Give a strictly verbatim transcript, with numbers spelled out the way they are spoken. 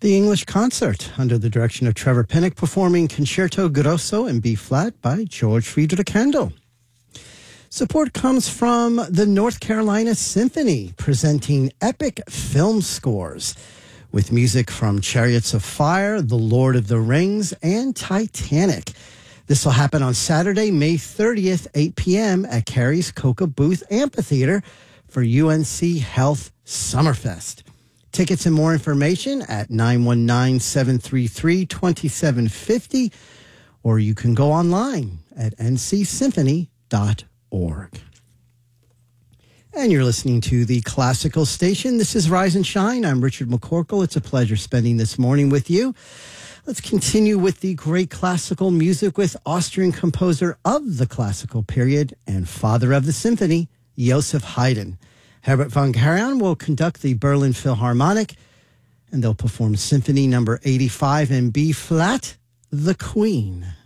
The English Concert, under the direction of Trevor Pinnock, performing Concerto Grosso in B-flat by George Friedrich Handel. Support comes from the North Carolina Symphony, presenting epic film scores with music from Chariots of Fire, The Lord of the Rings, and Titanic. This will happen on Saturday, May thirtieth, eight p.m. at Carey's Coca Booth Amphitheater for U N C Health Summerfest. Tickets and more information at nine one nine, seven three three, two seven five zero, or you can go online at n c symphony dot org. And you're listening to the Classical Station. This is Rise and Shine. I'm Richard McCorkle. It's a pleasure spending this morning with you. Let's continue with the great classical music with Austrian composer of the classical period and father of the symphony, Joseph Haydn. Herbert von Karajan will conduct the Berlin Philharmonic, and they'll perform Symphony number eighty-five in B-flat, The Queen.